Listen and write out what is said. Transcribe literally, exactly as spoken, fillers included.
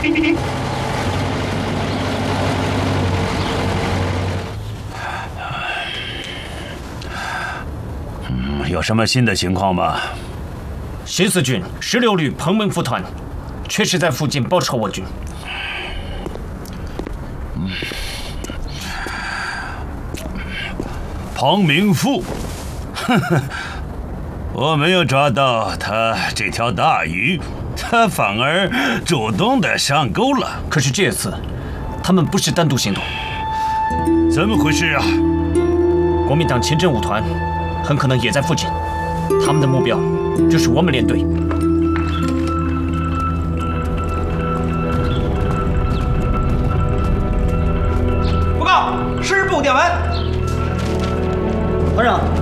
嗯，有什么新的情况吗？ 新四军十六旅彭明福团确实在附近包抄我军。 嗯，彭明福，呵呵，我没有抓到他这条大鱼，他反而主动的上钩了。 可是这次，他们不是单独行动。 怎么回事啊？ 国民党前镇武团很可能也在附近，他们的目标就是我们连队。 报告，师部电文。 团长。